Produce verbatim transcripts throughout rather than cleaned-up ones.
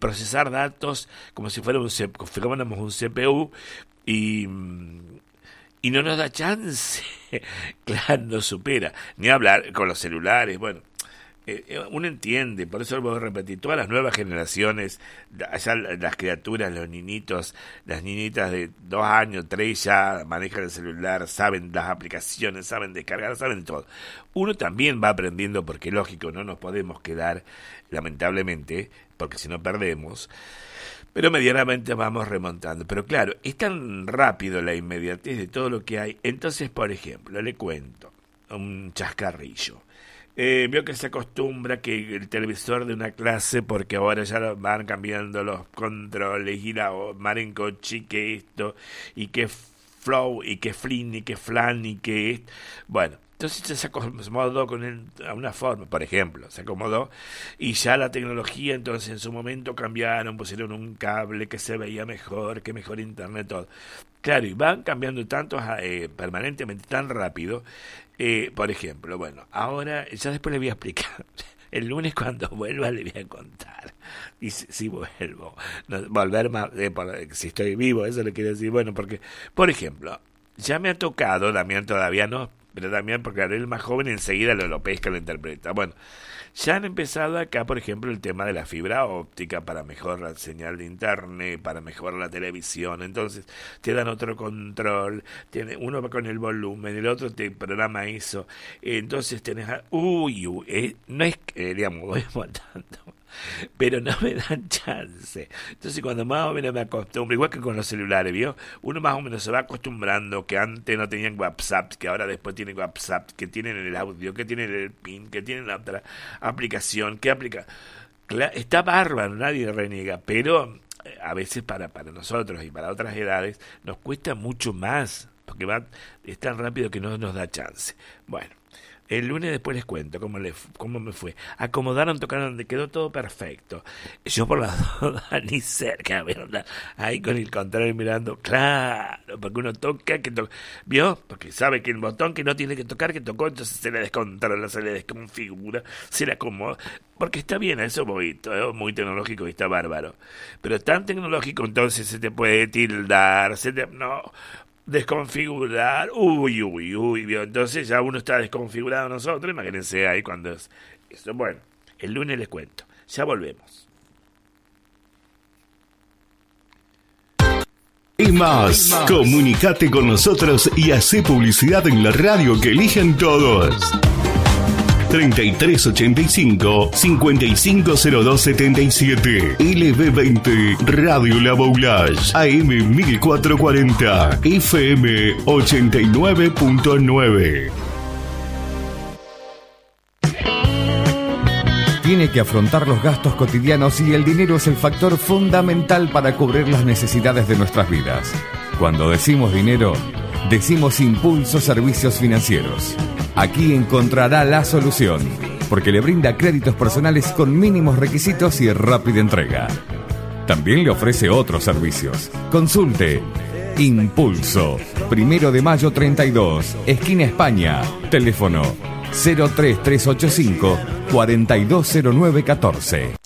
procesar datos como si fuera un, fuéramos un C P U y, y no nos da chance. Claro, no supera. Ni hablar con los celulares, bueno. Eh, uno entiende, por eso lo voy a repetir, todas las nuevas generaciones, allá las criaturas, los niñitos, las niñitas de dos años, tres ya manejan el celular, saben las aplicaciones, saben descargar, saben todo. Uno también va aprendiendo porque lógico, no nos podemos quedar, lamentablemente, porque si no perdemos, pero medianamente vamos remontando. Pero claro, es tan rápido la inmediatez de todo lo que hay. Entonces, por ejemplo, le cuento un chascarrillo. Eh, veo que se acostumbra que el televisor de una clase, porque ahora ya van cambiando los controles y la marencochi, que esto, y que flow, y que flin, y que flan, y que esto. Bueno, entonces se acomodó con él a una forma, por ejemplo, se acomodó, y ya la tecnología, entonces en su momento cambiaron, pusieron un cable que se veía mejor, que mejor internet, todo. Claro, y van cambiando tanto eh, permanentemente, tan rápido. Eh, por ejemplo, bueno, ahora ya después le voy a explicar. El lunes cuando vuelva le voy a contar. Y si, si vuelvo, no, volver más, eh, por, si estoy vivo, eso le quiero decir. Bueno, porque, por ejemplo, ya me ha tocado, Damián todavía no, pero Damián, porque ahora el más joven enseguida lo, lo pesca, lo interpreta. Bueno, ya han empezado acá, por ejemplo, el tema de la fibra óptica para mejorar la señal de internet, para mejorar la televisión. Entonces te dan otro control, tiene, uno va con el volumen, el otro te programa eso. Entonces tenés... Uy, uy eh, no es que, digamos, voy montando, pero no me dan chance. Entonces cuando más o menos me acostumbro, igual que con los celulares, ¿vio? Uno más o menos se va acostumbrando, que antes no tenían WhatsApp, que ahora después tienen WhatsApp, que tienen el audio, que tienen el PIN, que tienen la otra aplicación, que aplica... Está bárbaro, nadie reniega, pero a veces para, para nosotros y para otras edades nos cuesta mucho más, porque va, es tan rápido que no nos da chance. Bueno, el lunes después les cuento cómo, le, cómo me fue. Acomodaron, tocaron, quedó todo perfecto. Yo por las dudas ni cerca, ¿verdad? Ahí con el control mirando, claro, porque uno toca, que toca, ¿vio? Porque sabe que el botón que no tiene que tocar, que tocó, entonces se le descontrola, se le desconfigura, se le acomoda. Porque está bien, eso voy, todo muy tecnológico y está bárbaro. Pero tan tecnológico, entonces se te puede tildar, se te... No... desconfigurar, uy, uy, uy, entonces ya uno está desconfigurado nosotros, imagínense ahí cuando es eso. Bueno, el lunes les cuento, ya volvemos. Y más, comunicate con nosotros y hacé publicidad en la radio que eligen todos. treinta y tres ochenta y cinco, cincuenta y cinco cero dos setenta y siete. L B veinte Radio La Boulage. A M mil cuatrocientos cuarenta. F M ochenta y nueve punto nueve. Tiene que afrontar los gastos cotidianos y el dinero es el factor fundamental para cubrir las necesidades de nuestras vidas. Cuando decimos dinero, decimos Impulso Servicios Financieros. Aquí encontrará la solución, porque le brinda créditos personales con mínimos requisitos y rápida entrega. También le ofrece otros servicios. Consulte Impulso, Primero de Mayo treinta y dos, esquina España. Teléfono cero tres tres ocho cinco, cuatro dos cero nueve uno cuatro.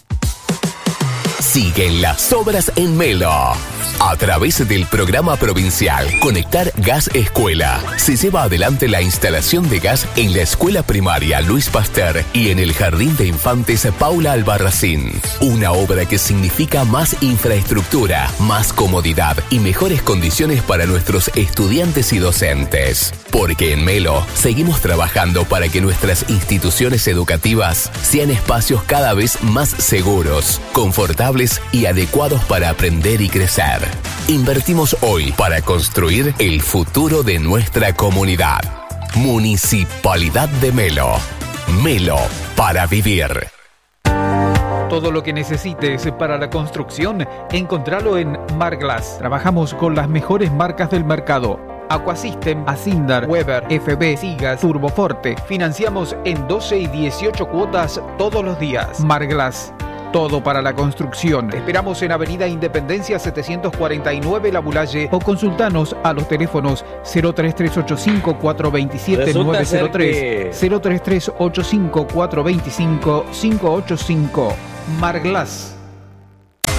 Siguen las obras en Melo. A través del programa provincial Conectar Gas Escuela, se lleva adelante la instalación de gas en la escuela primaria Luis Pasteur y en el Jardín de Infantes Paula Albarracín. Una obra que significa más infraestructura, más comodidad y mejores condiciones para nuestros estudiantes y docentes. Porque en Melo seguimos trabajando para que nuestras instituciones educativas sean espacios cada vez más seguros, confortables y adecuados para aprender y crecer. Invertimos hoy para construir el futuro de nuestra comunidad. Municipalidad de Melo. Melo para vivir. Todo lo que necesites para la construcción, encontralo en Marglass. Trabajamos con las mejores marcas del mercado. Aquasystem, Asindar, Weber, F B, Sigas, Turboforte. Financiamos en doce y dieciocho cuotas todos los días. Marglass. Todo para la construcción. Te esperamos en Avenida Independencia setecientos cuarenta y nueve La Bulalle o consultanos a los teléfonos cero tres tres ocho cinco, cuatro dos siete, nueve cero tres, cero tres tres ocho cinco, cuatro dos cinco, cinco ocho cinco. Marglass.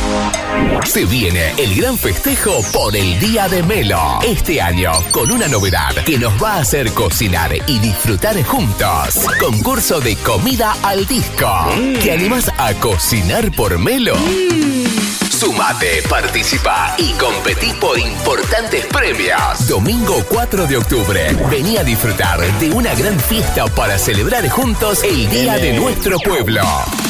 Se viene el gran festejo por el Día de Melo. Este año, con una novedad que nos va a hacer cocinar y disfrutar juntos. Concurso de comida al disco. ¿Te animás a cocinar por Melo? Sumate, participa y competí por importantes premios. Domingo cuatro de octubre. Vení a disfrutar de una gran fiesta para celebrar juntos el Día de nuestro pueblo.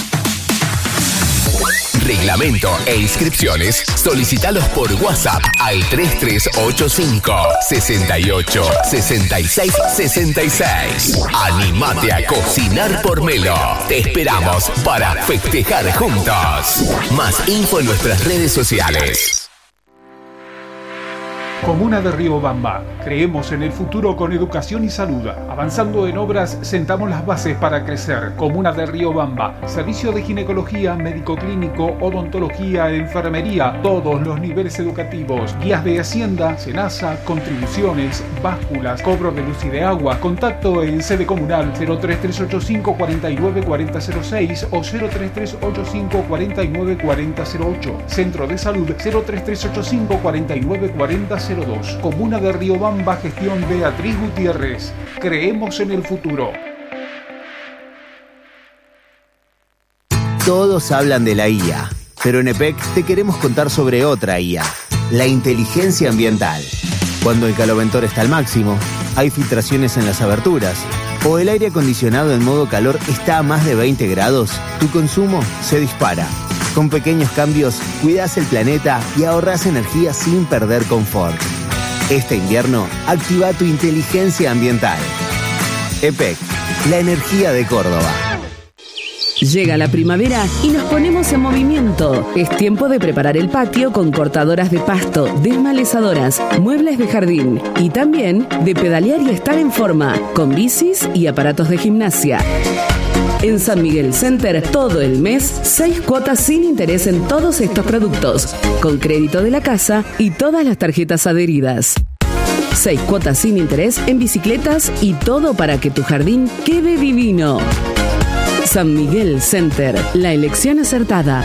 Reglamento e inscripciones, solicitalos por WhatsApp al tres tres ocho cinco, seis ocho, seis seis seis seis. Animate a cocinar por Melo. Te esperamos para festejar juntos. Más info en nuestras redes sociales. Comuna de Riobamba. Creemos en el futuro con educación y salud. Avanzando en obras, sentamos las bases para crecer. Comuna de Riobamba. Servicio de ginecología, médico clínico, odontología, enfermería, todos los niveles educativos. Guías de Hacienda, Senasa, contribuciones, básculas, cobro de luz y de agua. Contacto en sede comunal cero tres tres ocho cinco, cuatro nueve cuatro cero cero seis o cero tres tres ocho cinco, cuatro nueve cuatro cero cero ocho. Centro de Salud cero tres tres ocho cinco, cuatro nueve cuatro cero cero dos. Comuna de Riobamba, gestión Beatriz Gutiérrez. Creemos en el futuro. Todos hablan de la I A, pero en E P E C te queremos contar sobre otra I A, la inteligencia ambiental. Cuando el caloventor está al máximo, hay filtraciones en las aberturas, o el aire acondicionado en modo calor está a más de veinte grados, tu consumo se dispara. Con pequeños cambios, cuidas el planeta y ahorras energía sin perder confort. Este invierno, activa tu inteligencia ambiental. E P E C, la energía de Córdoba. Llega la primavera y nos ponemos en movimiento. Es tiempo de preparar el patio con cortadoras de pasto, desmalezadoras, muebles de jardín y también de pedalear y estar en forma con bicis y aparatos de gimnasia. En San Miguel Center, todo el mes, seis cuotas sin interés en todos estos productos, con crédito de la casa y todas las tarjetas adheridas. Seis cuotas sin interés en bicicletas y todo para que tu jardín quede divino. San Miguel Center, la elección acertada.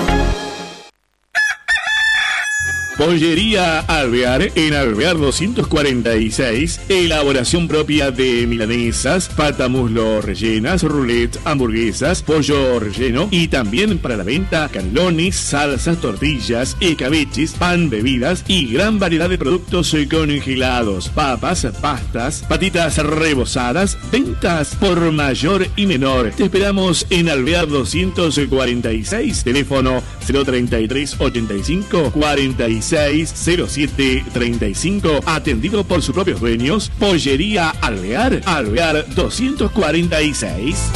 Pollería Alvear, en Alvear doscientos cuarenta y seis, elaboración propia de milanesas, pata muslo rellenas, roulette, hamburguesas, pollo relleno y también para la venta canelones, salsas, tortillas, escabeches, pan, bebidas y gran variedad de productos congelados, papas, pastas, patitas rebozadas, ventas por mayor y menor. Te esperamos en Alvear doscientos cuarenta y seis, teléfono cero treinta y tres ochenta y cinco cuarenta y seis cero siete treinta y cinco, atendido por sus propios dueños. Pollería Alvear, Alvear doscientos cuarenta y seis.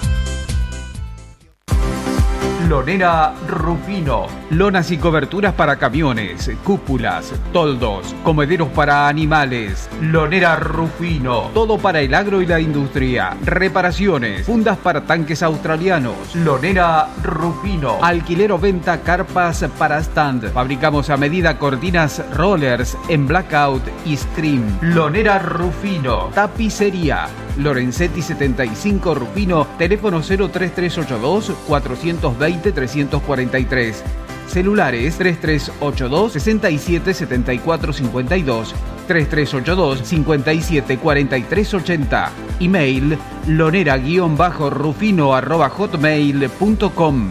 Lonera Rufino. Lonas y coberturas para camiones, cúpulas, toldos, comederos para animales. Lonera Rufino. Todo para el agro y la industria. Reparaciones, fundas para tanques australianos. Lonera Rufino. Alquiler o venta carpas para stand. Fabricamos a medida cortinas rollers en blackout y stream. Lonera Rufino. Tapicería. Lorenzetti setenta y cinco Rufino. Teléfono cero tres tres ocho dos, cuatro dos cero, tres cuatro tres. Celulares tres tres ocho dos, seis siete siete cuatro cinco dos, tres tres ocho dos, cinco siete cuatro tres ocho cero. Email lonera-rufino arroba hotmail punto com.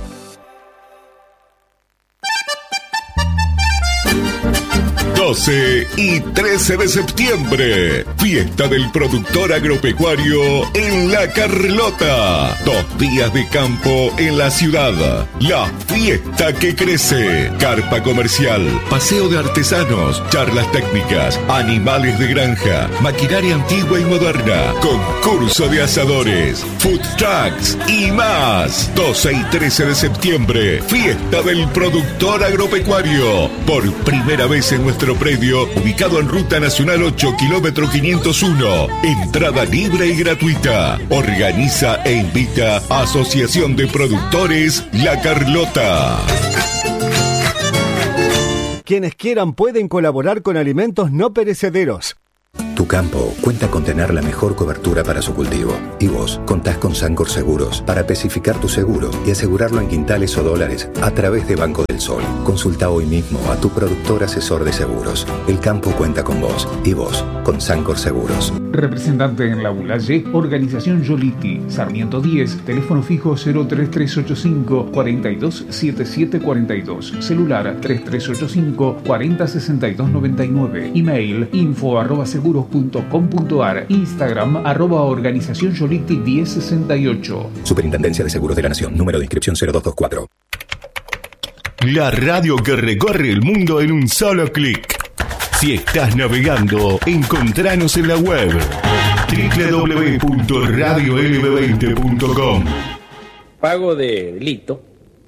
doce y trece de septiembre, fiesta del productor agropecuario en La Carlota. Dos días de campo en la ciudad. La fiesta que crece. Carpa comercial, paseo de artesanos, charlas técnicas, animales de granja, maquinaria antigua y moderna, concurso de asadores, food trucks y más. doce y trece de septiembre, fiesta del productor agropecuario. Por primera vez en nuestro predio, ubicado en Ruta Nacional ocho, kilómetro quinientos uno. Entrada libre y gratuita. Organiza e invita Asociación de Productores La Carlota. Quienes quieran pueden colaborar con alimentos no perecederos. Tu campo cuenta con tener la mejor cobertura para su cultivo. Y vos contás con Sancor Seguros para especificar tu seguro y asegurarlo en quintales o dólares a través de Banco del Sol. Consulta hoy mismo a tu productor asesor de seguros. El campo cuenta con vos y vos con Sancor Seguros. Representante en la Bulaye, Organización Yoliti, Sarmiento diez, teléfono fijo cero tres tres ocho cinco, cuatro dos siete siete cuatro dos, celular tres tres ocho cinco, cuatro cero seis dos nueve nueve, email info arroba seguros punto com punto ar, Instagram arroba Organización Yoliti diez sesenta y ocho. Superintendencia de Seguros de la Nación, número de inscripción cero dos dos cuatro. La radio que recorre el mundo en un solo clic. Si estás navegando, encontranos en la web doble u doble u doble u punto radio l b veinte punto com. Pago de Lito,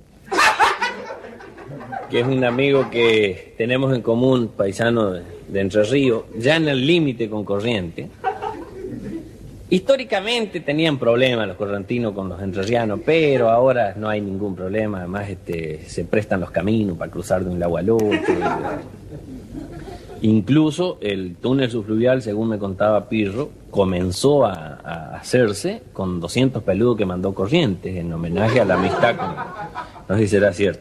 que es un amigo que tenemos en común, paisano de, de Entre Ríos, ya en el límite con Corrientes. Históricamente tenían problemas los correntinos con los entrerrianos, pero ahora no hay ningún problema. Además, este, se prestan los caminos para cruzar de un lago al otro. Incluso el túnel subfluvial, según me contaba Pirro, comenzó a, a hacerse con doscientos peludos que mandó Corrientes, en homenaje a la amistad con... No sé si será cierto.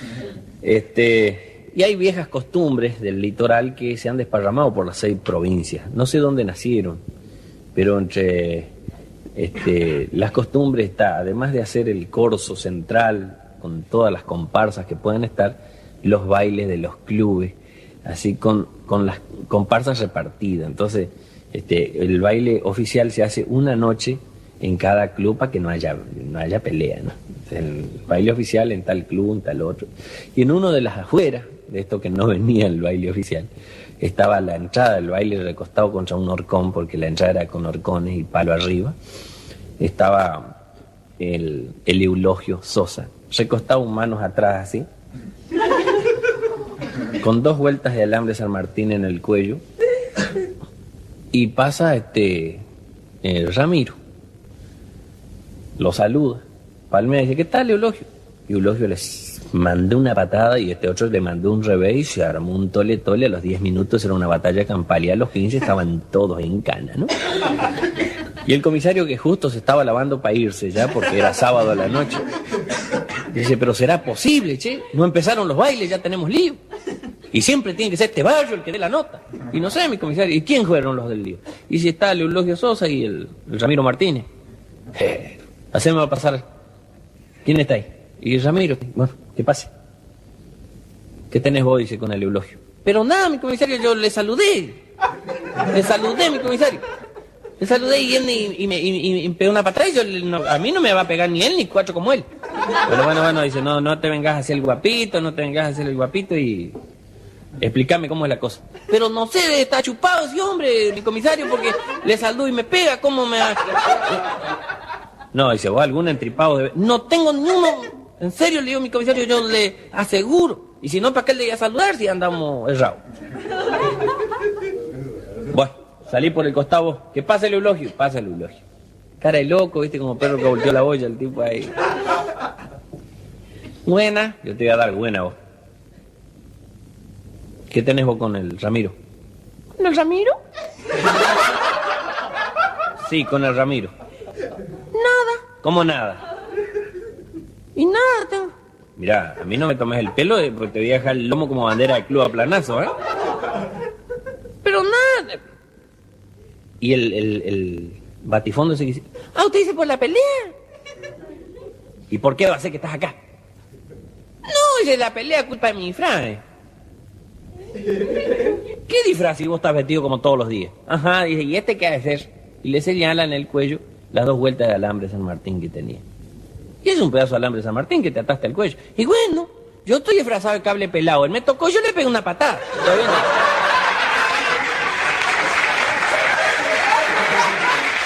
Este, y hay viejas costumbres del litoral que se han desparramado por las seis provincias. No sé dónde nacieron, pero entre este, las costumbres está, además de hacer el corso central con todas las comparsas que pueden estar, los bailes de los clubes, así con, con las comparsas repartidas. Entonces, este, el baile oficial se hace una noche en cada club para que no haya, no haya pelea, ¿no? El baile oficial en tal club, en tal otro. Y en uno de las afueras, de esto que no venía el baile oficial, estaba la entrada del baile recostado contra un horcón, porque la entrada era con horcones y palo arriba. Estaba el, el Eulogio Sosa, recostado manos atrás así, con dos vueltas de alambre San Martín en el cuello, y pasa este el Ramiro, lo saluda, palmea y dice: ¿qué tal, Eulogio? Y Eulogio les mandó una patada y este otro le mandó un revés y se armó un tole tole. A los diez minutos era una batalla campal y a los quince estaban todos en cana, ¿no? Y el comisario, que justo se estaba lavando para irse ya porque era sábado a la noche, dice: pero será posible, che, no empezaron los bailes, ya tenemos lío. Y siempre tiene que ser este barrio el que dé la nota. Y no sé, mi comisario, ¿y quién fueron los del lío? Y si está el Eulogio Sosa y el, el Ramiro Martínez. Eh, hacemos pasar. ¿Quién está ahí? Y el Ramiro. Bueno, que pase. ¿Qué tenés vos? Dice con el Eulogio. Pero nada, mi comisario, yo le saludé. Le saludé, mi comisario. Le saludé y él y, y me, y, y me pegó una patada y yo, no, a mí no me va a pegar ni él ni cuatro como él. Pero bueno, bueno, dice, no, no te vengas a hacer el guapito, no te vengas a hacer el guapito y explícame cómo es la cosa. Pero no sé, está chupado ese hombre, mi comisario, porque le saludó y me pega, ¿cómo me...? No, dice, vos algún entripado de... No tengo ni uno, en serio, le digo a mi comisario, yo le aseguro. Y si no, ¿para qué le voy a saludar si andamos errados? Bueno, salí por el costado. ¿Qué pasa el Eulogio? Pasa el Eulogio. Cara de loco, viste, como perro que volteó la olla, el tipo ahí. Buena, yo te voy a dar buena vos. ¿Qué tenés vos con el Ramiro? ¿Con el Ramiro? Sí, con el Ramiro. Nada. ¿Cómo nada? Y nada, tengo... Mirá, a mí no me tomes el pelo porque te voy a dejar el lomo como bandera de club a planazo, ¿eh? Pero nada. ¿Y el, el, el batifondo ese que dice? Ah, ¿usted dice por la pelea? ¿Y por qué va a ser que estás acá? No, dice la pelea culpa de mi disfraz. ¿eh? ¿Qué disfraz si vos estás vestido como todos los días? Ajá, dice, ¿y este qué ha de ser? Y le señala en el cuello las dos vueltas de alambre San Martín que tenía. Y es un pedazo de alambre San Martín que te ataste al cuello. Y bueno, yo estoy disfrazado de cable pelado. Él me tocó, yo le pegué una patada. ¿Está bien?